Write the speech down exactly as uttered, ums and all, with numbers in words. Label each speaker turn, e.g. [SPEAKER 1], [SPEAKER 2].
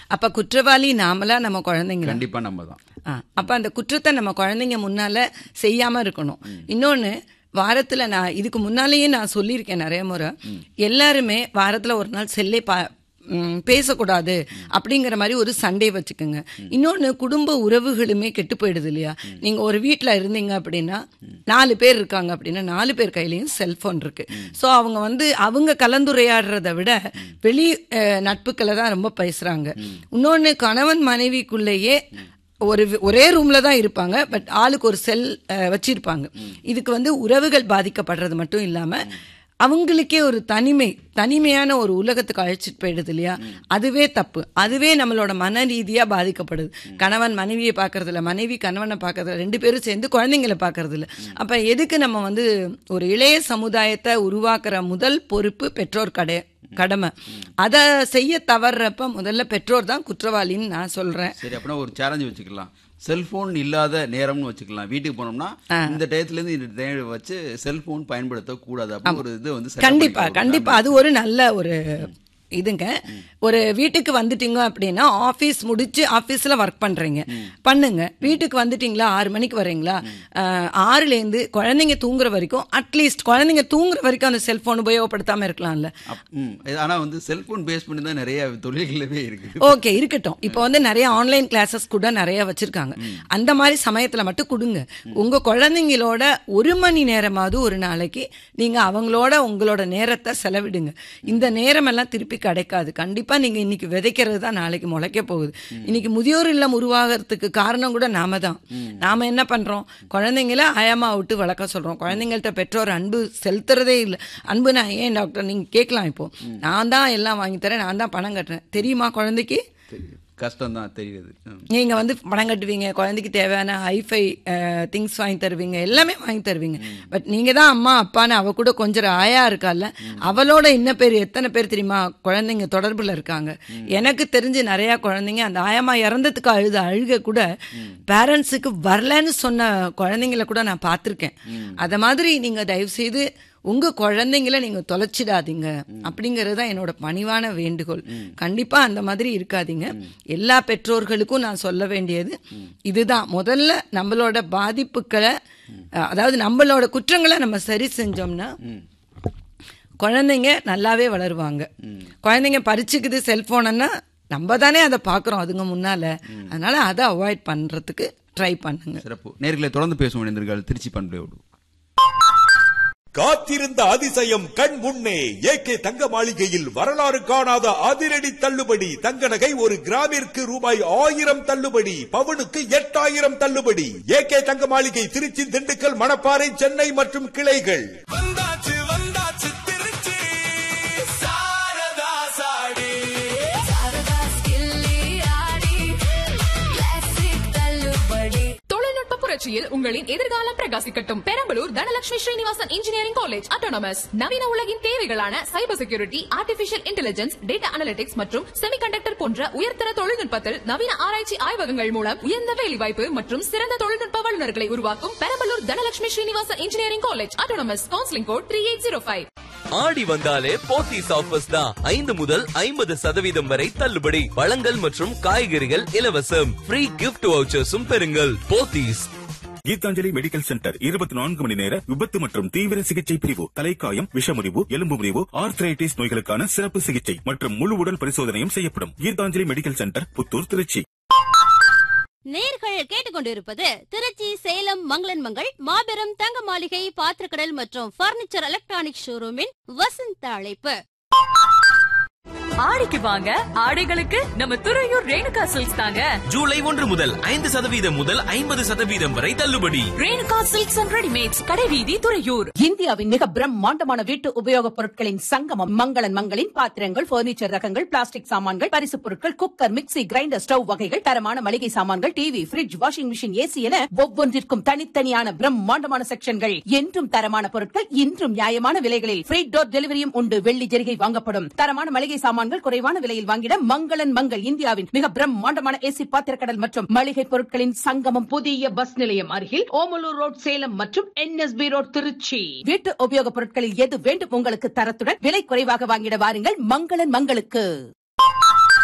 [SPEAKER 1] அப்ப குற்றவாளி நாமளா நம்ம குழந்தைங்க?
[SPEAKER 2] கண்டிப்பா நம்ம தான்.
[SPEAKER 1] அப்ப அந்த குற்றத்தை நம்ம குழந்தைங்க முன்னால செய்யாம இருக்கணும். இன்னொன்னு, வாரத்துல நான் இதுக்கு முன்னாலேயே நான் சொல்லியிருக்கேன் நிறைய முறை, எல்லாருமே வாரத்துல ஒரு நாள் செல்லே பா பேசக்கூடாது அப்படிங்கிற மாதிரி ஒரு சண்டே வச்சுக்கோங்க. இன்னொன்னு, குடும்ப உறவுகளுமே கெட்டு போயிடுது இல்லையா? நீங்க ஒரு வீட்டுல இருந்தீங்க அப்படின்னா நாலு பேர் இருக்காங்க அப்படின்னா நாலு பேர் கையிலயும் செல்போன் இருக்கு. ஸோ அவங்க வந்து அவங்க கலந்துரையாடுறத விட வெளி நட்புக்களை தான் ரொம்ப பேசுறாங்க. இன்னொன்னு, கணவன் மனைவிக்குள்ளேயே ஒரு ஒரே ரூம்ல தான் இருப்பாங்க, பட் ஆளுக்கு ஒரு செல் வச்சிருப்பாங்க. இதுக்கு வந்து உறவுகள் பாதிக்கப்படுறது மட்டும் இல்லாம அவங்களுக்கே ஒரு தனிமை தனிமையான ஒரு உலகத்துக்கு அழைச்சிட்டு போயிடுது இல்லையா? அதுவே தப்பு. அதுவே நம்மளோட மன ரீதியா பாதிக்கப்படுது. கணவன் மனைவியை பார்க்கறது இல்லை, மனைவி கணவனை பார்க்கறது இல்லை, ரெண்டு பேரும் சேர்ந்து குழந்தைங்களை பார்க்கறது இல்லை. அப்ப எதுக்கு நம்ம வந்து ஒரு இளைய சமுதாயத்தை உருவாக்குற முதல் பொறுப்பு பெற்றோர் கடை கடமை. அத செய்ய தவறப்ப முதல்ல பெற்றோர் தான் குற்றவாளின்னு நான் சொல்றேன்.
[SPEAKER 2] சரி, அப்படின்னா ஒரு சேலஞ்ச் வச்சுக்கலாம். செல்போன் இல்லாத நேரம்னு வச்சுக்கலாம். வீட்டுக்கு போனோம்னா இந்த டயத்துல இருந்து இந்த டயம் வச்சு செல்போன் பயன்படுத்த கூடாது அப்படி ஒரு இது வந்து
[SPEAKER 1] கண்டிப்பா கண்டிப்பா அது ஒரு நல்ல ஒரு இதுங்க. ஒரு வீட்டுக்கு வந்துட்டீங்க அப்படின்னா ஆஃபீஸ் முடிச்சு ஆஃபீஸில் ஒர்க் பண்ணுறீங்க பண்ணுங்க. வீட்டுக்கு வந்துட்டீங்களா, ஆறு மணிக்கு வரீங்களா, ஆறுலேருந்து குழந்தைங்க தூங்குற வரைக்கும் அட்லீஸ்ட் குழந்தைங்க தூங்குற வரைக்கும் அந்த செல்ஃபோன் உபயோகப்படுத்தாமல் இருக்கலாம்ல.
[SPEAKER 2] ஆனால் வந்து செல்ஃபோன் பேஸ் பண்ணி தான் நிறைய தொழில்களவே இருக்கு.
[SPEAKER 1] ஓகே, இருக்கட்டும். இப்போ வந்து நிறைய ஆன்லைன் கிளாஸஸ் கூட நிறைய வச்சிருக்காங்க. அந்த மாதிரி சமயத்தில் மட்டும் கொடுங்க. உங்கள் குழந்தைங்களோட ஒரு மணி நேரமாவது ஒரு நாளைக்கு நீங்கள் அவங்களோட உங்களோட நேரத்தை செலவிடுங்க. இந்த நேரமெல்லாம் திருப்பி கிடைக்காது. கண்டிப்பா நீங்க இன்னைக்கு விதைக்கிறது தான் நாளைக்கு முளைக்க போகுது. இன்னைக்கு முதியோர் இல்லம் உருவாகிறதுக்கு காரணம் கூட நாம தான். நாம என்ன பண்றோம், குழந்தைங்கள ஆயாமா விட்டு வளர்க்க சொல்றோம். குழந்தைங்கள்ட்ட பெற்றோர் அன்பு செலுத்துறதே இல்லை. அன்பு நான் ஏன் டாக்டர் நீங்க கேட்கலாம். இப்போ நான் தான் எல்லாம் வாங்கி தரேன், நான் தான் பணம் கட்டுறேன், தெரியுமா? குழந்தைக்கு
[SPEAKER 2] கஷ்டம் தான் தெரியுது.
[SPEAKER 1] நீங்க வந்து பணம் கட்டுவீங்க, குழந்தைக்கு தேவையான ஹைஃபை திங்ஸ் வாங்கி தருவீங்க, எல்லாமே வாங்கி தருவீங்க. பட் நீங்க தான் அம்மா அப்பான்னு அவ கூட கொஞ்சம் ஆயா இருக்கால, அவளோட இன்ன பேர் எத்தனை பேர் தெரியுமா குழந்தைங்க தொடர்புல இருக்காங்க. எனக்கு தெரிஞ்சு நிறைய குழந்தைங்க அந்த ஆயமா இறந்ததுக்கு அழுத அழுக கூட பேரண்ட்ஸுக்கு வரலன்னு சொன்ன குழந்தைங்கள கூட நான் பார்த்திருக்கேன். அத மாதிரி நீங்க தயவு செய்து உங்க குழந்தைங்கள நீங்க தொலைச்சிடாதீங்க அப்படிங்கறது தான் என்னோட பணிவான வேண்டுகோள். கண்டிப்பா அந்த மாதிரி இருக்காதீங்க. எல்லா பெற்றோர்களுக்கும் நான் சொல்ல வேண்டியது இதுதான். முதல்ல நம்மளோட பாதிப்புகளை, அதாவது நம்மளோட குற்றங்களை நம்ம சரி செஞ்சோம்னா குழந்தைங்க நல்லாவே வளருவாங்க. குழந்தைங்க பறிச்சுக்குது செல்போனா நம்ம தானே அதை பாக்குறோம் அதுங்க முன்னால. அதனால அதை அவாய்ட் பண்றதுக்கு ட்ரை பண்ணுங்க.
[SPEAKER 2] சிறப்பு. நேர்களை தொடர்ந்து பேசும் இணைந்தீர்கள் திருச்சி பண்பலையோடு.
[SPEAKER 3] காத்திருந்த அதிசயம் கண் முன்னே ஏகே தங்க மாளிகையில் வரலாறு காணாத அதிரடி தள்ளுபடி. தங்க நகை ஒரு கிராமிற்கு ரூபாய் ஆயிரம் தள்ளுபடி, பவுனுக்கு எட்டாயிரம் தள்ளுபடி. ஏகே தங்க மாளிகை திருச்சி, திண்டுக்கல், மணப்பாறை, சென்னை மற்றும் கிளைகள். வந்தாச்சு வந்தாச்சு திருச்சி சாரதா சாடி.
[SPEAKER 4] புரட்சியில் உங்களின் எதிர்காலம் பிரகாசிக்கட்டும். Perambalur Dhanalakshmi Srinivasan engineering college autonomous நவீன உலகின் தேவைகளான cyber security, artificial intelligence, data analytics மற்றும் செமிகண்டக்டர் போன்ற உயர்தர தொழில்நுட்பத்தில் நவீன ஆராய்ச்சி ஆய்வகங்கள் மூலம் உயர்ந்த வேலைவாய்ப்பு மற்றும் சிறந்த தொழில்நுட்ப வல்லுநர்களை உருவாக்கும் Perambalur Dhanalakshmi Srinivasan engineering college autonomous. Counselling code three eight zero five.
[SPEAKER 5] ஆடி வந்தாலே போத்தீஸ் ஆஃபர்ஸ் தான். ஐந்து முதல் ஐம்பது சதவீதம் வரை தள்ளுபடி. பழங்கள் மற்றும் காய்கறிகள் இலவசம். ஃப்ரீ கிஃப்ட் வவுச்சர்ஸும் பெறுங்கள். போத்தீஸ்.
[SPEAKER 6] கீதாஞ்சலி மெடிக்கல் சென்டர் இருபத்தி நான்கு மணி நேர விபத்து மற்றும் தீவிர சிகிச்சை பிரிவு. தலைக்காயம், விஷமுறிவு, எலும்பு முறிவு, ஆர்த்ரைட்டிஸ் நோய்களுக்கான சிறப்பு சிகிச்சை மற்றும் முழு உடல் பரிசோதனையும் செய்யப்படும். Gitanjali medical centre, Puthur, Trichy.
[SPEAKER 7] நேர்கள் கேட்டுக்கொண்டிருப்பது திருச்சி சேலம் மங்களன் மங்கள் மாபெரும் தங்க மாளிகை பாத்திரக்கடல் மற்றும் பர்னிச்சர் எலக்ட்ரானிக் ஷோரூமின் வசந்த அழைப்பு.
[SPEAKER 8] ஆடிக்கு வாங்க, ஆடைகளுக்கு நம்ம துறையூர் ரேணுகா சில்க்ஸ் தாங்க.
[SPEAKER 5] ஜூலை ஒன்று முதல் ஐந்து சதவீதம் முதல் ஐம்பது சதவீதம் வரை தள்ளுபடி.
[SPEAKER 8] ரேணுகா சில்க்ஸ் அண்ட் ரெடிமேட்ஸ், கடைவீதி, துறையூர்.
[SPEAKER 9] இந்தியாவின் மிக பிரம்மாண்டமான வீட்டு உபயோகப் பொருட்களின் சங்கமம் மங்களன் மங்களின் பாத்திரங்கள், பர்னிச்சர் ரகங்கள், பிளாஸ்டிக் சாமான்கள், பரிசு பொருட்கள், குக்கர், மிக்ஸி, கிரைண்டர், ஸ்டவ் வகைகள், தரமான மளிகை சாமான்கள், TV, bridge, washing machine, AC என ஒவ்வொன்றிற்கும் தனித்தனியான பிரம்மாண்டமான செக்ஷன்கள். என்றும் தரமான பொருட்கள், இன்றும் நியாயமான விலைகளில் ஃப்ரீ டோர் டெலிவரியும் உண்டு. வெள்ளி ஜெரிகை வாங்கப்படும். தரமான மளிகை சாமான்கள் குறைவான விலையில் வாங்கிட மங்களன் மங்கள். இந்தியாவின் மிக பிரம்மாண்டமான ஏசி பாத்திரக்கடல் மற்றும் மளிகை பொருட்களின் சங்கமம். புதிய பஸ் நிலையம் அருகில் ஓமலூர் ரோட் சேலம் மற்றும் என்எஸ்பி ரோட் திருச்சி. வீட்டு உபயோகப் பொருட்களில் எது வேண்டும் உங்களுக்கு தரத்துடன் விலை குறைவாக வாங்கிட வாருங்கள் மங்களன் மங்களுக்கு.